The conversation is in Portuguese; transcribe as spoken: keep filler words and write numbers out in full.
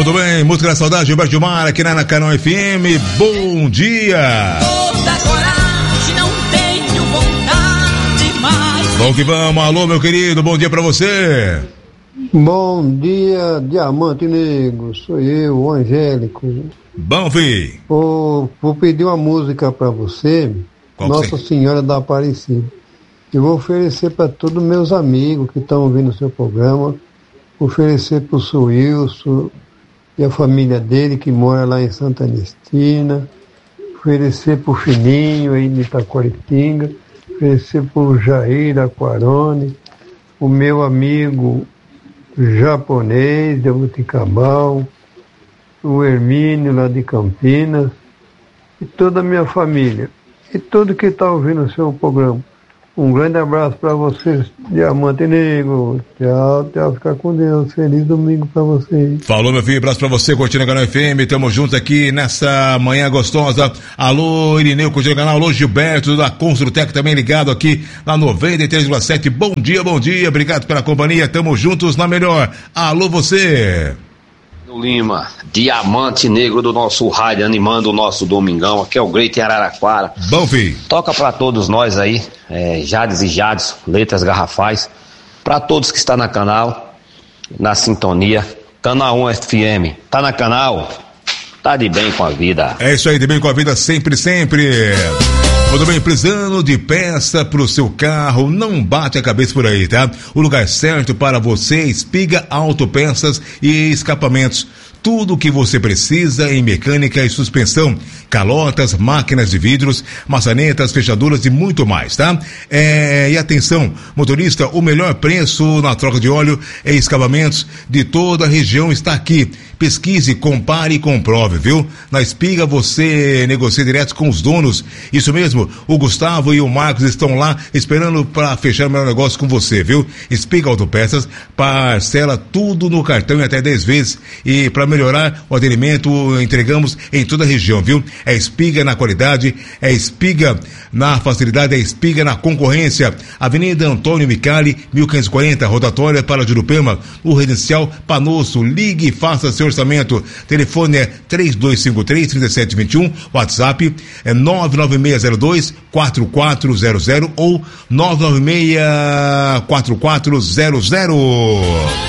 Muito bem, música da saudade, Gilberto Gilmar, aqui na Canal F M. Bom dia! Toda coragem, não tenho vontade mais. Vamos que vamos, alô meu querido, bom dia pra você. Bom dia, Diamante Negro, sou eu, o Angélico. Bom, filho. Vou, vou pedir uma música pra você, Qual Nossa você? Senhora da Aparecida. Eu vou oferecer para todos meus amigos que estão ouvindo o seu programa, oferecer para o seu Wilson e a família dele que mora lá em Santa Ernestina, oferecer para o Fininho aí de Itaquaritinga, oferecer para o Jair Aquarone, o meu amigo japonês de Abuticabal, o Hermínio lá de Campinas, e toda a minha família, e todo que está ouvindo o seu programa. Um grande abraço para vocês, Diamante Negro. Tchau, tchau, fica com Deus. Feliz domingo para vocês. Falou, meu filho, abraço pra você, curtindo a Canal F M, tamo juntos aqui nessa manhã gostosa. Alô, Irineu, curtindo o canal, alô, Gilberto, da Construtec, também ligado aqui na noventa e três vírgula sete. Bom dia, bom dia, obrigado pela companhia, tamo juntos na melhor. Alô, você. Lima, Diamante Negro do nosso rádio, animando o nosso domingão, aqui é o Great Araraquara. Bom, filho. Toca pra todos nós aí, é, Jades e Jades, letras garrafais, pra todos que estão na canal, na sintonia, Canal um F M, tá na canal, tá de bem com a vida. É isso aí, de bem com a vida sempre, sempre. Muito bem, precisando de peça pro seu carro, não bate a cabeça por aí, tá? O lugar certo para você, Espiga Autopeças e Escapamentos. Tudo o que você precisa em mecânica e suspensão, calotas, máquinas de vidros, maçanetas, fechaduras e muito mais, tá? É, e atenção, motorista, o melhor preço na troca de óleo e escapamentos de toda a região está aqui. Pesquise, compare e comprove, viu? Na Espiga você negocia direto com os donos. Isso mesmo, o Gustavo e o Marcos estão lá esperando para fechar o melhor negócio com você, viu? Espiga Autopeças parcela tudo no cartão em até dez vezes. E para melhorar o atendimento, entregamos em toda a região, viu? É Espiga na qualidade, é Espiga na facilidade, é Espiga na concorrência. Avenida Antônio Micali, mil quinhentos e quarenta, rotatória para Jurupema, o residencial Panosso. Ligue e faça seu orçamento. Telefone é três dois cinco três, três sete dois um, WhatsApp é nove nove seis zero dois, quatro quatro zero zero ou nove nove seis quatro quatro zero zero.